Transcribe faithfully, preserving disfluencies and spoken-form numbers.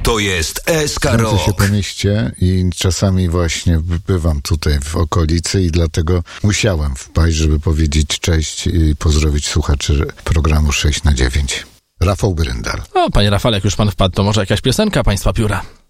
To jest S K Kręcę Rock. się po mieście i czasami właśnie bywam tutaj w okolicy i dlatego musiałem wpaść, żeby powiedzieć cześć i pozdrowić słuchaczy programu sześć na dziewięć. Rafał Bryndal. O, panie Rafale, jak już pan wpadł, to może jakaś piosenka państwa pióra?